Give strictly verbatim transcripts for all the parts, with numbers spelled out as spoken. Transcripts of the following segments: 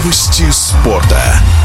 Новости спорта.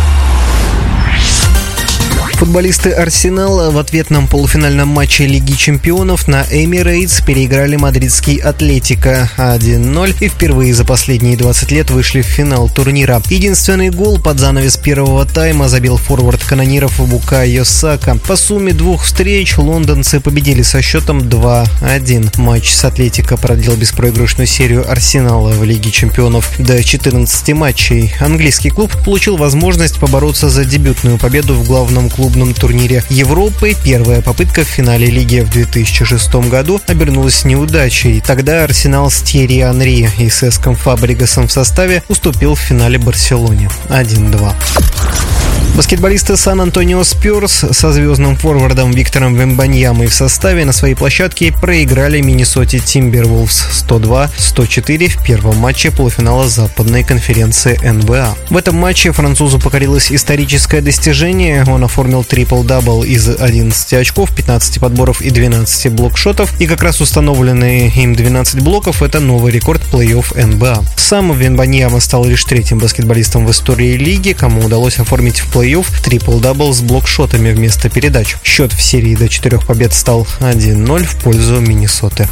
Футболисты «Арсенала» в ответном полуфинальном матче Лиги чемпионов на Эмирейтс переиграли мадридский «Атлетико» один ноль и впервые за последние двадцать лет вышли в финал турнира. Единственный гол под занавес первого тайма забил форвард канониров Букайо Сака. По сумме двух встреч лондонцы победили со счетом два один. Матч с «Атлетико» продлил беспроигрышную серию «Арсенала» в Лиге чемпионов до четырнадцати матчей. Английский клуб получил возможность побороться за дебютную победу в главном клубе в турнире Европы. Первая попытка в финале лиги в две тысячи шестом году обернулась неудачей. Тогда Арсенал с Тьерри Анри и Сеском Фабрегасом в составе уступил в финале Барселоне один два. Баскетболисты Сан-Антонио Спёрс со звездным форвардом Виктором Вембаньямой в составе на своей площадке проиграли Миннесоте Тимбервулвс сто два сто четыре в первом матче полуфинала западной конференции эн бэ а. В этом матче французу покорилось историческое достижение. Он оформил трипл-дабл из одиннадцати очков, пятнадцати подборов и двенадцати блокшотов. И как раз установленные им двенадцать блоков – это новый рекорд плей-офф эн бэ а. Сам Вембаньяма стал лишь третьим баскетболистом в истории лиги, кому удалось оформить в плей-офф трипл-дабл с блокшотами вместо передач. Счет в серии до четырех побед стал один ноль в пользу Миннесоты.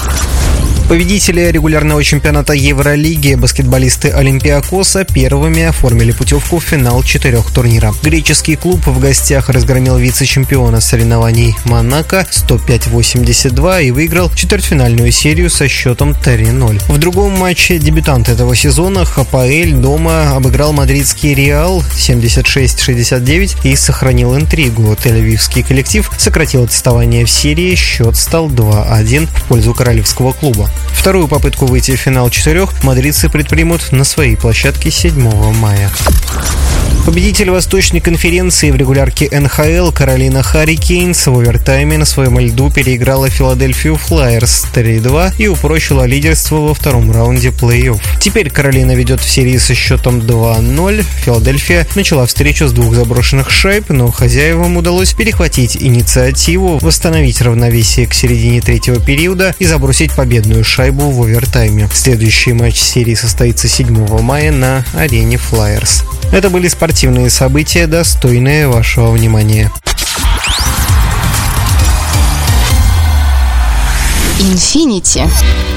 Победители регулярного чемпионата Евролиги, баскетболисты Олимпиакоса, первыми оформили путевку в финал четырех турнира. Греческий клуб в гостях разгромил вице-чемпиона соревнований Монако сто пять восемьдесят два и выиграл четвертьфинальную серию со счетом три ноль. В другом матче дебютант этого сезона ХПЛ дома обыграл мадридский Реал семьдесят шесть шестьдесят девять и сохранил интригу. Тель-Авивский коллектив сократил отставание в серии, счет стал два один в пользу королевского клуба. Вторую попытку выйти в финал четырех мадридцы предпримут на своей площадке седьмого мая. Победитель Восточной конференции в регулярке эн ха эл Каролина Харрикейнс в овертайме на своем льду переиграла Филадельфию Флайерс три два и упрочила лидерство во втором раунде плей-офф. Теперь Каролина ведет в серии со счетом два ноль. Филадельфия начала встречу с двух заброшенных шайб, но хозяевам удалось перехватить инициативу, восстановить равновесие к середине третьего периода и забросить победную шайбу в овертайме. Следующий матч серии состоится седьмого мая на арене Флайерс. Это были спортивные события, достойные вашего внимания. Infinity.